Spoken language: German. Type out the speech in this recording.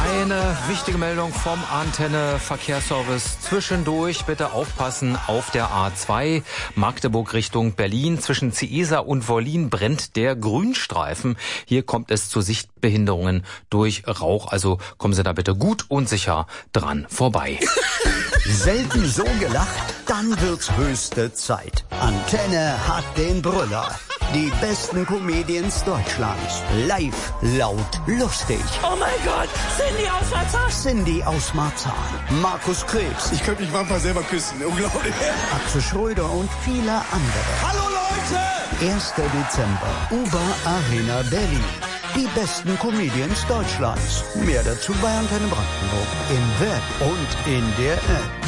Eine wichtige Meldung vom Antenne Verkehrsservice. Zwischendurch bitte aufpassen auf der A2 Magdeburg Richtung Berlin. Zwischen Ciesa und Wollin brennt der Grünstreifen. Hier kommt es zu Sichtbehinderungen durch Rauch. Also kommen Sie da bitte gut und sicher dran vorbei. Selten so gelacht, dann wird's höchste Zeit. Antenne hat den Brüller. Die besten Comedians Deutschlands. Live, laut, lustig. Oh mein Gott, Cindy aus Marzahn. Cindy aus Marzahn. Markus Krebs. Ich könnte mich manchmal selber küssen. Unglaublich. Axel Schröder und viele andere. Hallo Leute! 1. Dezember. UBA Arena Berlin. Die besten Comedians Deutschlands. Mehr dazu bei Antenne Brandenburg. Im Web und in der App.